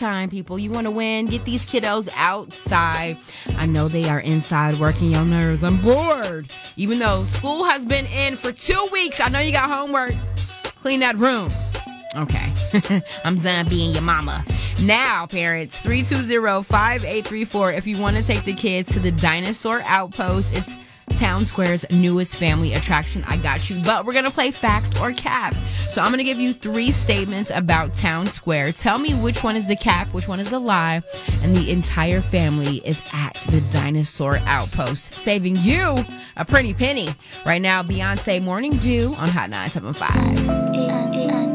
time, people. You want to win? Get these kiddos outside. I know they are inside working your nerves. I'm bored. Even though school has been in for 2 weeks, I know you got homework. Clean that room. Okay. I'm done being your mama. Now, parents, 320-5834. If you want to take the kids to the Dinosaur Outpost, it's Town Square's newest family attraction. I got you. But we're going to play fact or cap. So I'm going to give you 3 statements about Town Square. Tell me which one is the cap, which one is the lie, and the entire family is at the Dinosaur Outpost, saving you a pretty penny. Right now, Beyonce Morning Dew on Hot 975.